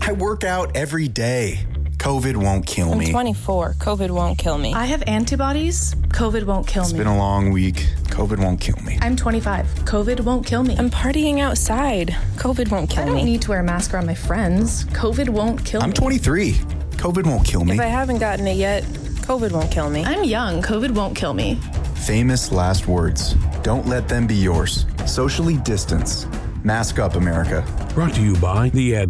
I work out every day. COVID won't kill me. I'm 24. COVID won't kill me. I have antibodies. COVID won't kill me. It's been a long week. COVID won't kill me. I'm 25. COVID won't kill me. I'm partying outside. COVID won't kill I don't me. need to wear a mask around my friends. COVID won't kill me. I'm 23. COVID won't kill me. If I haven't gotten it yet, COVID won't kill me. I'm young. COVID won't kill me. Famous last words. Don't let them be yours. Socially distance. Mask up, America. Brought to you by The Edge.